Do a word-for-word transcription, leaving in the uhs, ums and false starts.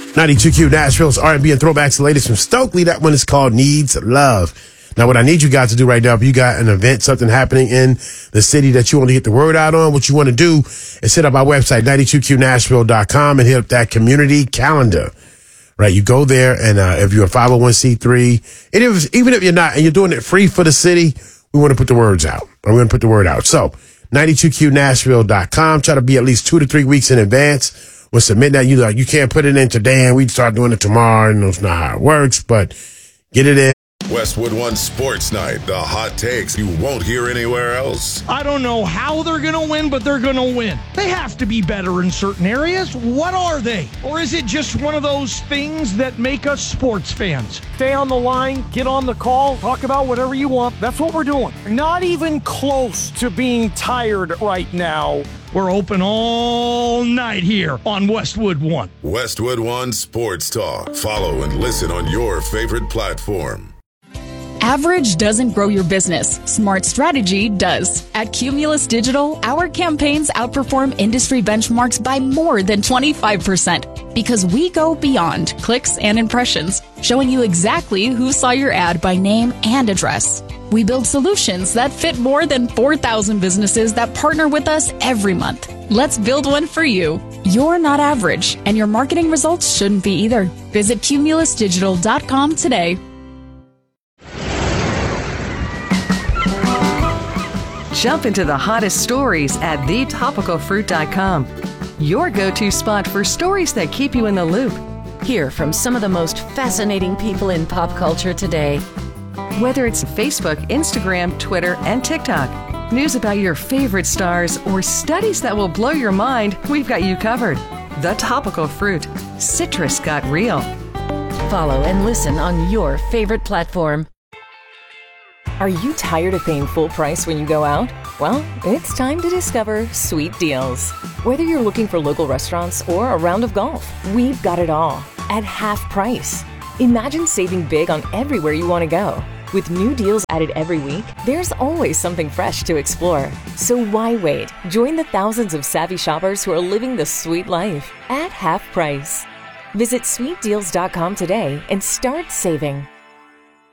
ninety-two Q Nashville's R and B and throwbacks, the latest from Stokely. That one is called Needs Love. Now, what I need you guys to do right now, if you got an event, something happening in the city that you want to get the word out on, what you want to do is hit up our website, ninety-two Q Nashville dot com, and hit up that community calendar. Right, you go there, and uh, if you're a five oh one c three, and if, even if you're not, and you're doing it free for the city, we want to put the words out. I'm going to put the word out. So, ninety-two Q Nashville dot com. Try to be at least two to three weeks in advance. We'll submit that. You like, you can't put it in today, and we start doing it tomorrow, and that's not how it works, but get it in. Westwood One Sports Night, the hot takes you won't hear anywhere else. I don't know how they're going to win, but they're going to win. They have to be better in certain areas. What are they? Or is it just one of those things that make us sports fans? Stay on the line, get on the call, talk about whatever you want. That's what we're doing. Not even close to being tired right now. We're open all night here on Westwood One. Westwood One Sports Talk. Follow and listen on your favorite platform. Average doesn't grow your business. Smart strategy does. At Cumulus Digital, our campaigns outperform industry benchmarks by more than twenty-five percent because we go beyond clicks and impressions, showing you exactly who saw your ad by name and address. We build solutions that fit more than four thousand businesses that partner with us every month. Let's build one for you. You're not average, and your marketing results shouldn't be either. Visit cumulus digital dot com today. Jump into the hottest stories at the topical fruit dot com. Your go-to spot for stories that keep you in the loop. Hear from some of the most fascinating people in pop culture today. Whether it's Facebook, Instagram, Twitter, and TikTok, news about your favorite stars, or studies that will blow your mind, we've got you covered. The Topical Fruit. Citrus got real. Follow and listen on your favorite platform. Are you tired of paying full price when you go out? Well, it's time to discover Sweet Deals. Whether you're looking for local restaurants or a round of golf, we've got it all at half price. Imagine saving big on everywhere you want to go. With new deals added every week, there's always something fresh to explore. So why wait? Join the thousands of savvy shoppers who are living the sweet life at half price. Visit sweet deals dot com today and start saving.